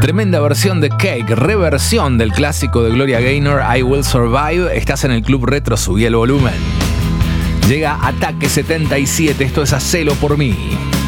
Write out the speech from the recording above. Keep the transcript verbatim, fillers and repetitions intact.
Tremenda versión de Cake, reversión del clásico de Gloria Gaynor, I Will Survive. Estás en el Club Retro, subí el volumen. Llega Ataque setenta y siete, esto es Hacelo por mí.